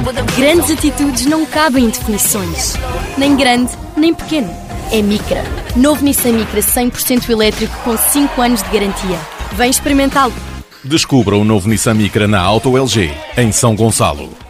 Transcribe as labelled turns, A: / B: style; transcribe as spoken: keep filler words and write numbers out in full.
A: Grandes atitudes não cabem em definições. Nem grande, nem pequeno. É Micra. Novo Nissan Micra cem por cento elétrico com cinco anos de garantia. Vem experimentá-lo.
B: Descubra o novo Nissan Micra na Auto L G, em São Gonçalo.